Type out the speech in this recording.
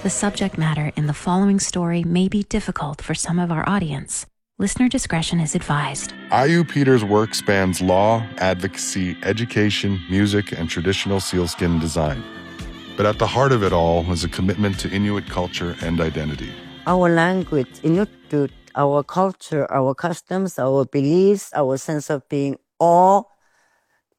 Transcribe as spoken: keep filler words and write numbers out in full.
The subject matter in the following story may be difficult for some of our audience. Listener discretion is advised. Ayu Peter's work spans law, advocacy, education, music, and traditional sealskin design. But at the heart of it all is a commitment to Inuit culture and identity. Our language, Inuktitut, our culture, our customs, our beliefs, our sense of being all